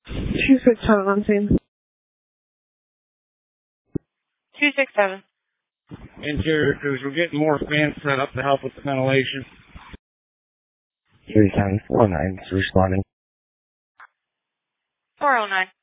267 on scene. 267. Interior crews, we're getting more fans set up to help with the ventilation. 3 County 409 is responding. 409.